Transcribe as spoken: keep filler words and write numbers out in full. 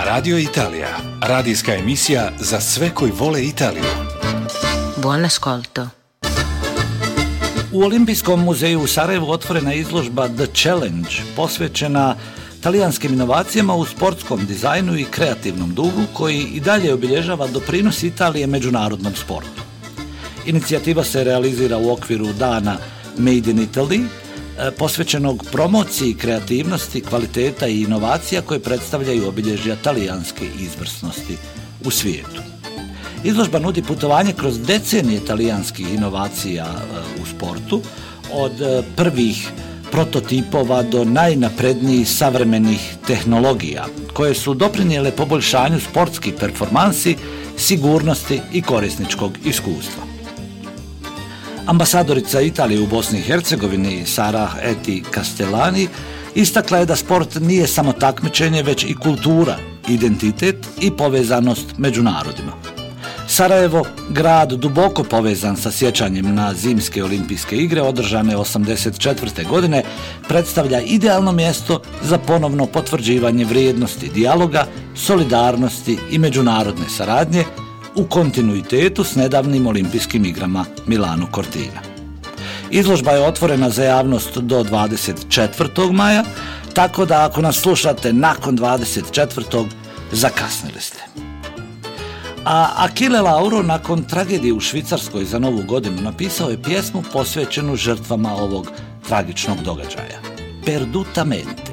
Radio Italia, radijska emisija za sve koji vole Italiju. Buon ascolto. U Olimpijskom muzeju u Sarajevu otvorena je izložba The Challenge, posvećena talijanskim inovacijama u sportskom dizajnu i kreativnom duhu, koji i dalje obilježava doprinos Italije međunarodnom sportu. Inicijativa se realizira u okviru dana Made in Italy, posvećenog promociji kreativnosti, kvaliteta i inovacija koje predstavljaju obilježja talijanske izvrsnosti u svijetu. Izložba nudi putovanje kroz decenije talijanskih inovacija u sportu, od prvih prototipova do najnaprednijih savremenih tehnologija, koje su doprinijele poboljšanju sportskih performansi, sigurnosti i korisničkog iskustva. Ambasadorica Italije u Bosni i Hercegovini Sara Eti Castellani istakla je da sport nije samo takmičenje, već i kultura, identitet i povezanost među narodima. Sarajevo, grad duboko povezan sa sjećanjem na zimske olimpijske igre održane osamdeset četvrte. godine, predstavlja idealno mjesto za ponovno potvrđivanje vrijednosti dijaloga, solidarnosti i međunarodne saradnje u kontinuitetu s nedavnim olimpijskim igrama Milano Cortina. Izložba je otvorena za javnost do dvadeset četvrtog maja, tako da ako nas slušate nakon dvadeset četvrtog zakasnili ste. A Achille Lauro nakon tragedije u Švicarskoj za Novu godinu napisao je pjesmu posvećenu žrtvama ovog tragičnog događaja. Perdutamente.